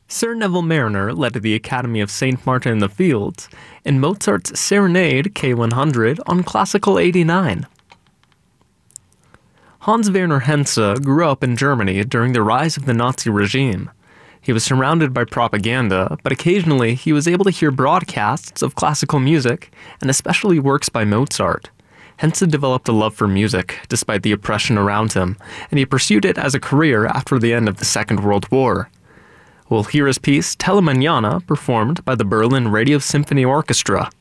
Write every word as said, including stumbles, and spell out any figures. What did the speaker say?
Sir Neville Marriner led the Academy of Saint Martin in the Fields in Mozart's Serenade K one hundred on Classical eighty-nine. Hans Werner Henze grew up in Germany during the rise of the Nazi regime. He was surrounded by propaganda, but occasionally he was able to hear broadcasts of classical music, and especially works by Mozart. Henze developed a love for music, despite the oppression around him, and he pursued it as a career after the end of the Second World War. We'll hear his piece Tele Mañana performed by the Berlin Radio Symphony Orchestra.